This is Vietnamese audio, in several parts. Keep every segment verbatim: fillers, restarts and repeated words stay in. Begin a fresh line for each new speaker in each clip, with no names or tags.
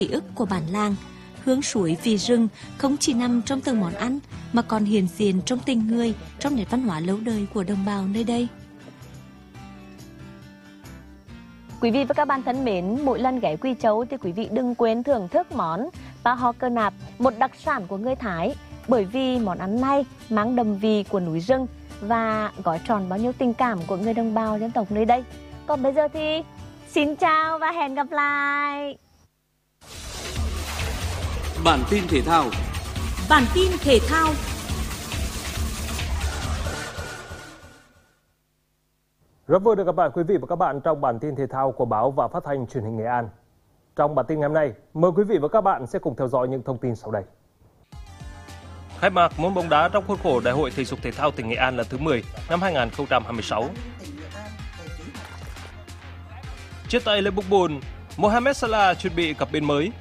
Ký ức của bản làng, hương suối vì rừng không chỉ nằm trong từng món ăn mà còn hiện diện trong tình người, trong nét văn hóa lâu đời của đồng bào nơi đây.
Quý vị và các bạn thân mến, mỗi lần ghé Quỳ Châu thì quý vị đừng quên thưởng thức món pa ho cơ nạp, một đặc sản của người Thái, bởi vì món ăn này mang đậm vị của núi rừng và gói tròn bao nhiêu tình cảm của người đồng bào dân tộc nơi đây. Còn bây giờ thì xin chào và hẹn gặp lại.
Bản tin thể thao.
Bản tin thể thao.
Rất vui được gặp lại quý vị và các bạn trong bản tin thể thao của báo và phát thanh truyền hình Nghệ An. Trong bản tin ngày hôm nay, mời quý vị và các bạn sẽ cùng theo dõi những thông tin sau đây.
Khai mạc môn bóng đá trong khuôn khổ Đại hội Thể dục Thể thao tỉnh Nghệ An lần thứ mười năm hai nghìn không trăm hai mươi sáu. Chia tay Liverpool, Mohamed Salah chuẩn bị cặp biên mới.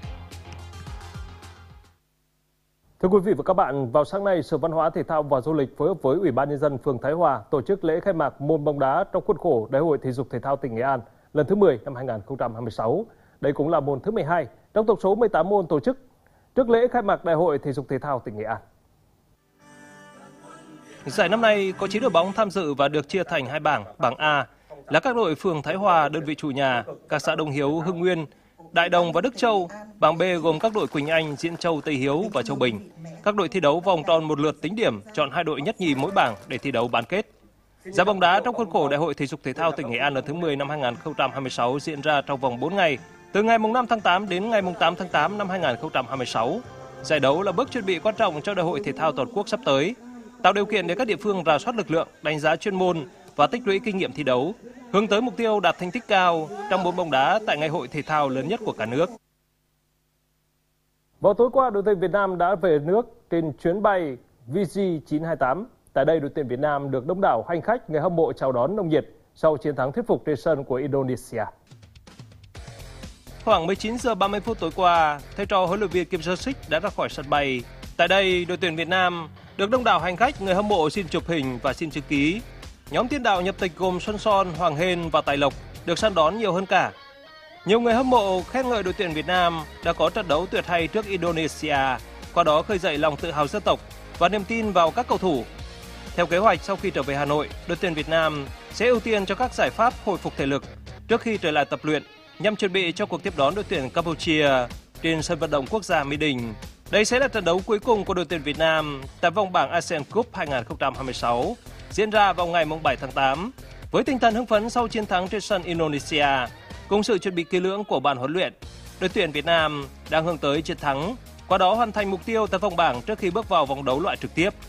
Thưa quý vị và các bạn, vào sáng nay, Sở Văn hóa Thể thao và Du lịch phối hợp với Ủy ban Nhân dân phường Thái Hòa tổ chức lễ khai mạc môn bóng đá trong khuôn khổ Đại hội Thể dục Thể thao tỉnh Nghệ An lần thứ mười năm hai nghìn không trăm hai mươi sáu. Đây cũng là môn thứ mười hai trong tổng số mười tám môn tổ chức trước lễ khai mạc Đại hội Thể dục Thể thao tỉnh Nghệ An.
Giải năm nay có chín đội bóng tham dự và được chia thành hai bảng. Bảng A là các đội phường Thái Hòa, đơn vị chủ nhà, các xã Đông Hiếu, Hưng Nguyên, Đại Đồng và Đức Châu. Bảng B gồm các đội Quỳnh Anh, Diễn Châu, Tây Hiếu và Châu Bình. Các đội thi đấu vòng tròn một lượt tính điểm, chọn hai đội nhất nhì mỗi bảng để thi đấu bán kết. Giải bóng đá trong khuôn khổ Đại hội Thể dục Thể thao tỉnh Nghệ An lần thứ mười năm hai nghìn không trăm hai mươi sáu diễn ra trong vòng bốn ngày, từ ngày năm tháng tám đến ngày tám tháng tám năm hai nghìn không trăm hai mươi sáu. Giải đấu là bước chuẩn bị quan trọng cho Đại hội Thể thao toàn quốc sắp tới, tạo điều kiện để các địa phương rà soát lực lượng, đánh giá chuyên môn và tích lũy kinh nghiệm thi đấu, hướng tới mục tiêu đạt thành tích cao trong môn bóng đá tại ngày hội thể thao lớn nhất của cả nước.
Vào tối qua, đội tuyển Việt Nam đã về nước trên chuyến bay V G chín hai tám. Tại đây, đội tuyển Việt Nam được đông đảo hành khách, người hâm mộ chào đón nồng nhiệt sau chiến thắng thuyết phục trên sân của Indonesia.
Khoảng mười chín giờ ba mươi phút tối qua, thầy trò huấn luyện viên Kim Jong-sik đã ra khỏi sân bay. Tại đây, đội tuyển Việt Nam được đông đảo hành khách, người hâm mộ xin chụp hình và xin chữ ký. Nhóm tiền đạo nhập tịch gồm Xuân Son, Hoàng Hên và Tài Lộc được săn đón nhiều hơn cả. Nhiều người hâm mộ khen ngợi đội tuyển Việt Nam đã có trận đấu tuyệt hay trước Indonesia, qua đó khơi dậy lòng tự hào dân tộc và niềm tin vào các cầu thủ. Theo kế hoạch, sau khi trở về Hà Nội, đội tuyển Việt Nam sẽ ưu tiên cho các giải pháp hồi phục thể lực trước khi trở lại tập luyện nhằm chuẩn bị cho cuộc tiếp đón đội tuyển Campuchia trên sân vận động quốc gia Mỹ Đình. Đây sẽ là trận đấu cuối cùng của đội tuyển Việt Nam tại vòng bảng a sê an Cup hai nghìn không trăm hai mươi sáu diễn ra vào ngày bảy tháng tám. Với tinh thần hưng phấn sau chiến thắng trên sân Indonesia, cùng sự chuẩn bị kỹ lưỡng của ban huấn luyện, đội tuyển Việt Nam đang hướng tới chiến thắng, qua đó hoàn thành mục tiêu tại vòng bảng trước khi bước vào vòng đấu loại trực tiếp.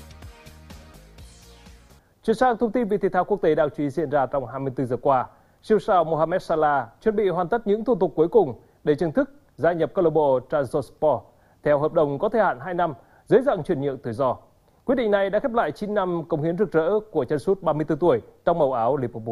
Chuyển sang thông tin về thể thao quốc tế đáng chú ý diễn ra trong hai mươi tư giờ qua. Siêu sao Mohamed Salah chuẩn bị hoàn tất những thủ tục cuối cùng để chính thức gia nhập câu lạc bộ Trabzonspor theo hợp đồng có thời hạn hai năm dưới dạng chuyển nhượng tự do. Quyết định này đã khép lại chín năm cống hiến rực rỡ của chân sút ba mươi tư tuổi trong màu áo Liverpool.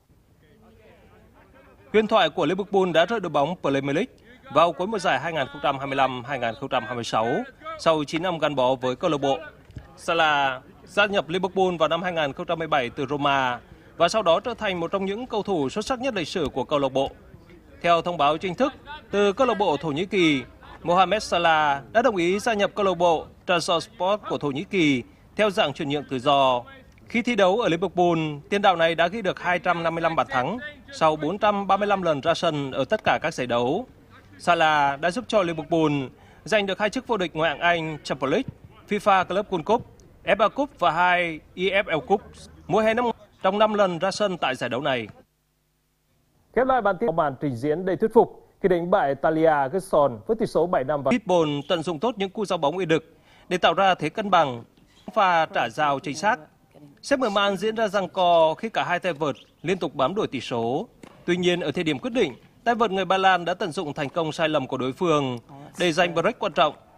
Huyền thoại của Liverpool đã rời đội bóng Premier League vào cuối mùa giải hai nghìn không trăm hai mươi lăm hai nghìn không trăm hai mươi sáu sau chín năm gắn bó với câu lạc bộ. Salah gia nhập Liverpool vào năm hai nghìn không trăm mười bảy từ Roma và sau đó trở thành một trong những cầu thủ xuất sắc nhất lịch sử của câu lạc bộ. Theo thông báo chính thức từ câu lạc bộ Thổ Nhĩ Kỳ, Mohamed Salah đã đồng ý gia nhập câu lạc bộ Trabzonspor của Thổ Nhĩ Kỳ theo dạng chuyển nhượng tự do. Khi thi đấu ở Liverpool, tiền đạo này đã ghi được hai trăm năm mươi lăm bàn thắng sau bốn trăm ba mươi lăm lần ra sân ở tất cả các giải đấu. Salah đã giúp cho Liverpool giành được hai chức vô địch Ngoại hạng Anh Champions League, FIFA Club World Cup, ép a Cup và hai e ép lờ Cup mùa hè năm trong năm lần ra sân tại giải đấu này.
Khép lại bản tin màn trình diễn đầy thuyết phục khi đánh bại Talia Gerson với tỷ số bảy năm. Và
Lisbon tận dụng tốt những cú giao bóng uy lực để tạo ra thế cân bằng, pha trả rào chính xác. Set mở màn diễn ra giằng co khi cả hai tay vợt liên tục bám đuổi tỷ số. Tuy nhiên ở thời điểm quyết định, tay vợt người Ba Lan đã tận dụng thành công sai lầm của đối phương để giành break quan trọng